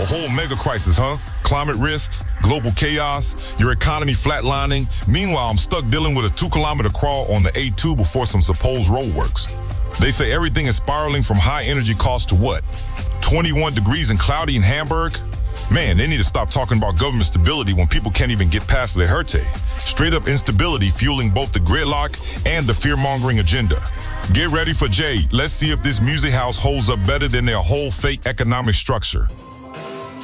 whole mega crisis, huh? Climate risks, global chaos, your economy flatlining. Meanwhile, I'm stuck dealing with a 2-kilometer crawl on the A2 before some supposed roadworks. They say everything is spiraling from high energy costs to what? 21 degrees and cloudy in Hamburg? Man, they need to stop talking about government stability when people can't even get past the herte. Straight up instability fueling both the gridlock and the fear-mongering agenda. Get ready for Jay. Let's see if this music house holds up better than their whole fake economic structure.